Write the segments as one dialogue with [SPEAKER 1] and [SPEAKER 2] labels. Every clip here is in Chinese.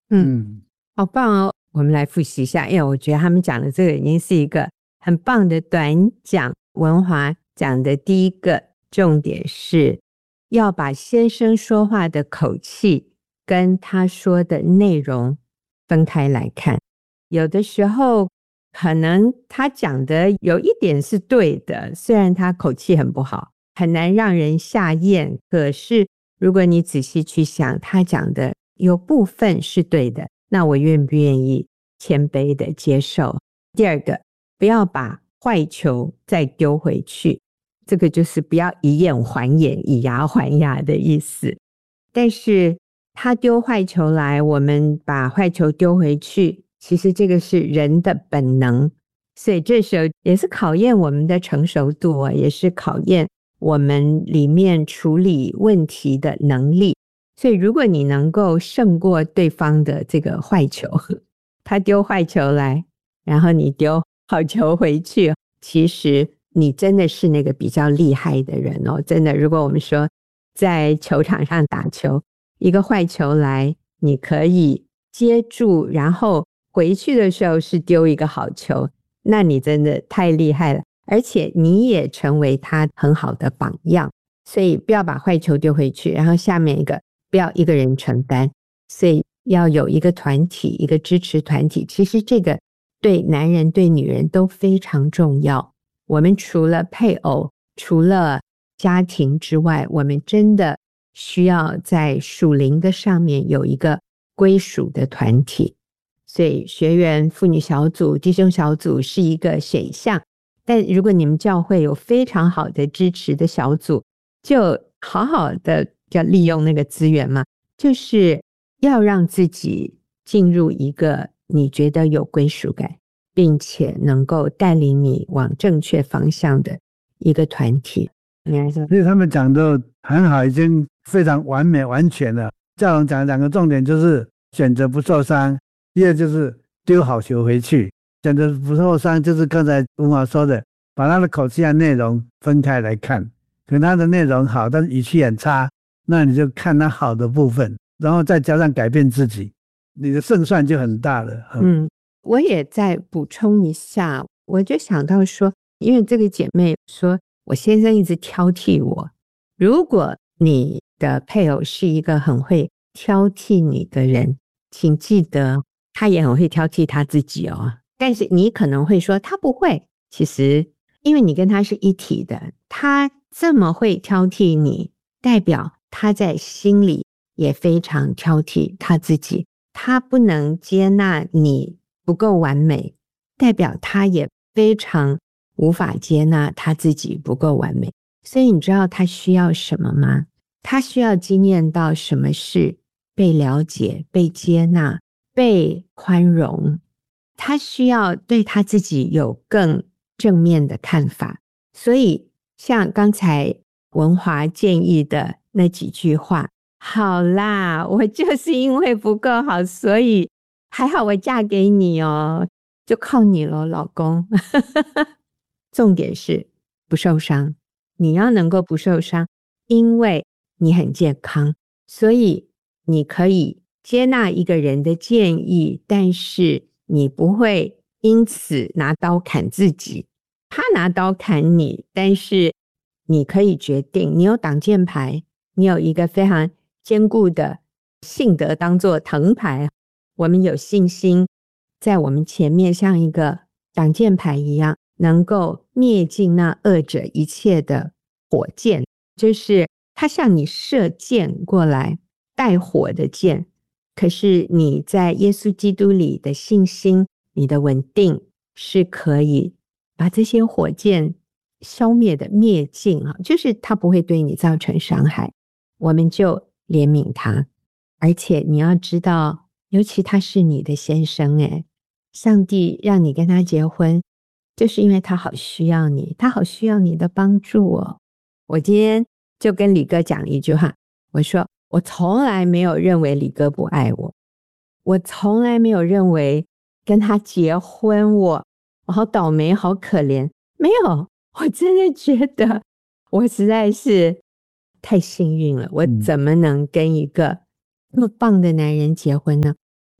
[SPEAKER 1] 好棒哦。我们来复习一下，因为我觉得他们讲的这个已经是一个很棒的短讲。文华讲的第一个重点是要把先生说话的口气跟他说的内容分开来看。有的时候可能他讲的有一点是对的，虽然他口气很不好，很难让人下咽，可是如果你仔细去想，他讲的有部分是对的，那我愿不愿意谦卑的接受？第二个，不要把坏球再丢回去，这个就是不要以眼还眼，以牙还牙的意思。但是他丢坏球来，我们把坏球丢回去，其实这个是人的本能，所以这时候也是考验我们的成熟度，也是考验我们里面处理问题的能力。所以如果你能够胜过对方的这个坏球，他丢坏球来，然后你丢好球回去，其实你真的是那个比较厉害的人哦。真的，如果我们说在球场上打球，一个坏球来，你可以接住，然后回去的时候是丢一个好球，那你真的太厉害了，而且你也成为他很好的榜样。所以不要把坏球丢回去，然后下面一个不要一个人承担，所以要有一个团体，一个支持团体。其实这个对男人对女人都非常重要。我们除了配偶，除了家庭之外，我们真的需要在属灵的上面有一个归属的团体。所以学员、妇女小组、弟兄小组是一个选项，但如果你们教会有非常好的支持的小组，就好好的要利用那个资源嘛，就是要让自己进入一个你觉得有归属感，并且能够带领你往正确方向的一个团体。你来说，
[SPEAKER 2] 所以他们讲的很好，已经非常完美完全了。教宗讲的两个重点就是选择不受伤，第二就是丢好球回去。选择不受伤就是刚才文华说的，把他的口气和内容分开来看。可能他的内容好，但是语气很差，那你就看他好的部分，然后再加上改变自己，你的胜算就很大了。
[SPEAKER 1] 我也再补充一下，我就想到说，因为这个姐妹说我先生一直挑剔我，如果你的配偶是一个很会挑剔你的人，请记得他也很会挑剔他自己哦。但是你可能会说他不会，其实因为你跟他是一体的，他这么会挑剔你，代表他在心里也非常挑剔他自己，他不能接纳你不够完美，代表他也非常无法接纳他自己不够完美。所以你知道他需要什么吗？他需要经验到什么是被了解、被接纳、被宽容，他需要对他自己有更正面的看法。所以像刚才文华建议的那几句话，好啦，我就是因为不够好，所以还好我嫁给你哦，就靠你了，老公。重点是不受伤，你要能够不受伤，因为你很健康，所以你可以接纳一个人的建议，但是你不会因此拿刀砍自己。他拿刀砍你，但是你可以决定，你有挡箭牌，你有一个非常坚固的信德当作藤牌，我们有信心在我们前面像一个挡箭牌一样，能够灭尽那恶者一切的火箭，就是他向你射箭过来，带火的箭，可是你在耶稣基督里的信心，你的稳定是可以把这些火箭消灭的灭尽，就是他不会对你造成伤害，我们就怜悯他。而且你要知道，尤其他是你的先生，上帝让你跟他结婚，就是因为他好需要你，他好需要你的帮助哦。我今天就跟李哥讲了一句话，我说我从来没有认为李哥不爱我，我从来没有认为跟他结婚我好倒霉好可怜，没有，我真的觉得我实在是太幸运了，我怎么能跟一个那么棒的男人结婚呢？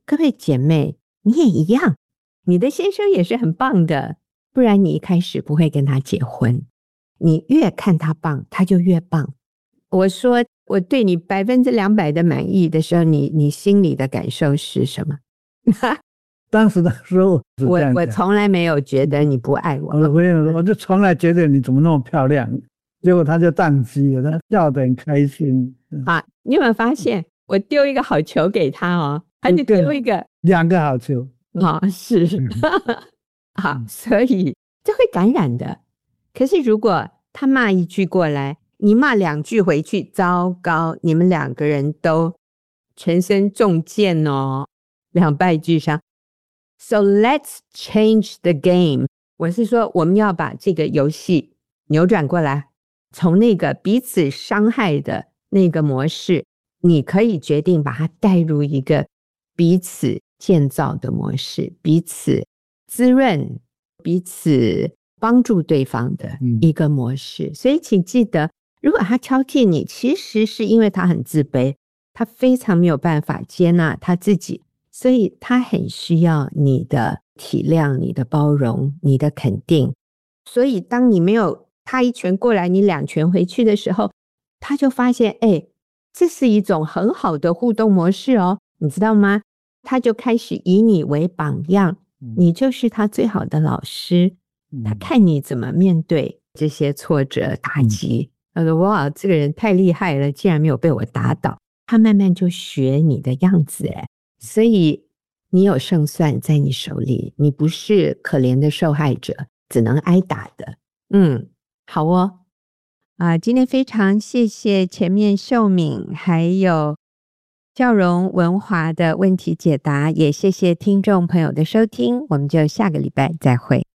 [SPEAKER 1] 各位姐妹，你也一样，你的先生也是很棒的，不然你一开始不会跟他结婚。你越看他棒，他就越棒。我说我对你200%的满意的时候，你心里的感受是什么？
[SPEAKER 2] 当时的时候是这样
[SPEAKER 1] 我从来没有觉得你不爱我。
[SPEAKER 2] 我就从来觉得你怎么那么漂亮，结果他就宕机了，他笑得很开心。
[SPEAKER 1] 好，你有没有发现我丢一个好球给他哦，他就丢一个
[SPEAKER 2] 2个好球。
[SPEAKER 1] 是好，所以这会感染的。可是如果他骂一句过来，你骂2句回去，糟糕，你们2个人都全身中箭哦，两败俱伤。So let's change the game。 我是说我们要把这个游戏扭转过来，从那个彼此伤害的那个模式，你可以决定把它带入一个彼此建造的模式，彼此滋润，彼此帮助对方的一个模式。所以请记得，如果他挑剔你，其实是因为他很自卑，他非常没有办法接纳他自己，所以他很需要你的体谅，你的包容，你的肯定。所以当你没有他一拳过来，你2拳回去的时候，他就发现这是一种很好的互动模式哦，你知道吗？他就开始以你为榜样，你就是他最好的老师。他看你怎么面对这些挫折打击，他说哇，这个人太厉害了，竟然没有被我打倒。他慢慢就学你的样子。所以你有胜算在你手里，你不是可怜的受害者，只能挨打的。好哦。今天非常谢谢前面秀敏还有笑容文华的问题解答，也谢谢听众朋友的收听，我们就下个礼拜再会。